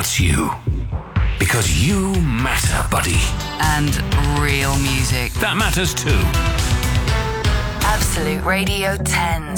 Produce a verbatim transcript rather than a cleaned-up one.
That's you. Because you matter, buddy. And real music. That matters too. Absolute Radio ten.